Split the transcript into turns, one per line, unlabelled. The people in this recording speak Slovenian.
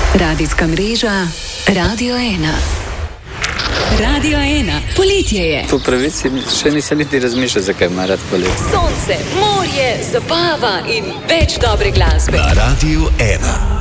Radijska mreža Radio 1. Radio 1, poletje je.
Po pravici še nisem niti razmišljal, zakaj ima rad poletje.
Sonce, morje, zabava in več dobre glasbe.
Na Radio 1.